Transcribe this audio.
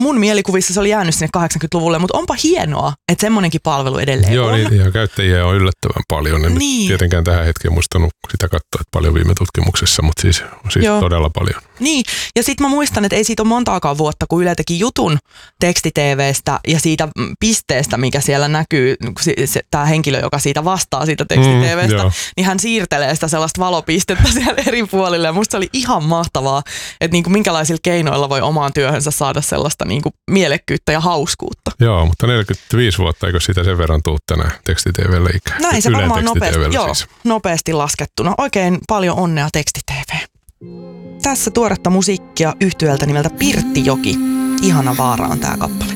mun mielikuvissa se oli jäänyt sinne 80-luvulle, mutta onpa hienoa, että semmoinenkin palvelu edelleen Joo, on. niin, ja käyttäjiä on yllättävän paljon. En Niin. tietenkään tähän hetkeen muistanut sitä katsoa, että paljon viime tutkimuksessa, mutta siis todella paljon. Niin, ja sitten mä muistan, että ei siitä ole montaakaan vuotta, kun Yle teki jutun teksti-TV:stä ja siitä pisteestä, mikä siellä näkyy, tämä henkilö, joka siitä vastaa siitä teksti-TV:stä, niin hän siirtelee sitä sellaista valopistettä siellä eri puolille. Ja musta se oli ihan mahtavaa, että niinku minkälaisilla keinoilla voi omaan työhönsä saada sellaista niinku mielekkyyttä ja hauskuutta. Joo, mutta 45 vuotta, eikö sitä sen verran tuu tänään teksti-TV:lle ikään? Näin se varmaan siis. nopeasti laskettuna. Oikein paljon onnea teksti-TV. Tässä tuoretta musiikkia yhtyöltä nimeltä Pirttijoki. Ihana vaara on tää kappale.